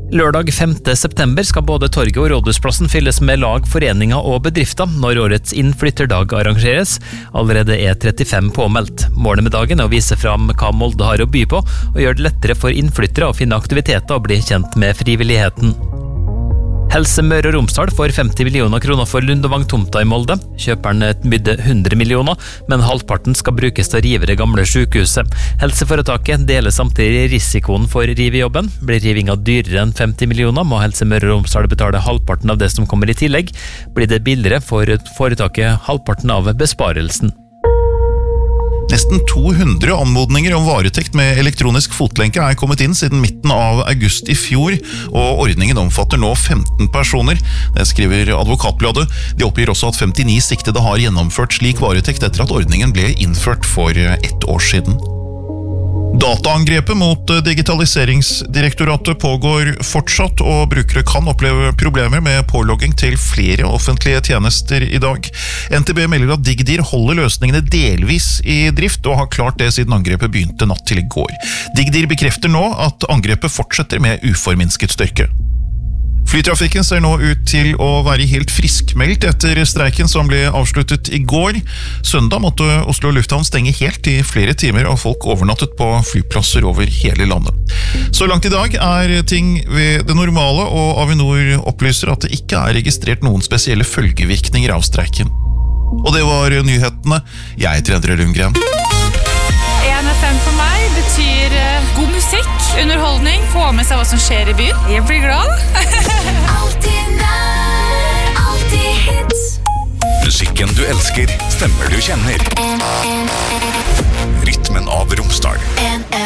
Lørdag 5. september skal både torget og rådhusplassen fylles med lag, foreninger og bedrifter når årets innflytterdag arrangeres. Allerede 35 påmeldt. Målet med dagen å vise fram hva Molde har å by på, og gjøre det lettere for innflyttere å finne aktiviteter og bli kjent med frivilligheten. Helse Møre og Romsdal får 50 millioner kroner for Lundevang-tomta i Molde. Kjøperen bydde 100 millioner, men halvparten skal brukes til å rive det gamle sykehuset. Helseforetaket deler samtidig risikoen for rivejobben. Blir rivinga dyrere enn 50 millioner, må Helse Møre og Romsdal betale halvparten av det som kommer i tillegg. Blir det billigere, får foretaket halvparten av besparelsen. Nesten 200 anmodninger om varetekt med elektronisk fotlenke er kommet inn siden midten av august i fjor, og ordningen omfatter nå 15 personer. Det skriver Advokatbladet. De oppgir også at 59 siktede har gjennomført slik varetekt etter at ordningen ble innført for 1 år siden. Dataangrepet mot Digitaliseringsdirektoratet pågår fortsatt, og brukere kan oppleve problemer med pålogging til flere offentlige tjenester i dag. NTB melder at Digdir holder løsningene delvis i drift, og har klart det siden angrepet begynte natt til i går. Digdir bekrefter nå at angrepet fortsetter med uforminsket styrke. Flytrafikken ser nå ut til å være helt friskmeldt etter streiken som ble avsluttet i går. Søndag måtte Oslo Lufthavn stenge helt i flere timer, og folk overnattet på flyplasser over hele landet. Så langt i dag er ting ved det normale, og Avinor opplyser at det ikke er registrert noen spesielle følgevirkninger av streiken. Og det var nyhetene. Jeg heter Endre Lundgren. 1FM for meg betyr god musikk, underholdning, få med seg hva som skjer i byen. Jeg blir glad. Alltid nær, alltid hits. Musikken du elsker, stemmer du kjenner. Rytmen av Romsdal.